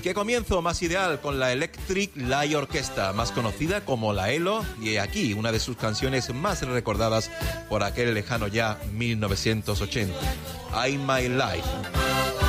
qué comienzo más ideal con la Electric Light Orchestra, más conocida como la ELO, y aquí una de sus canciones más recordadas por aquel lejano ya 1980, I'm My Life.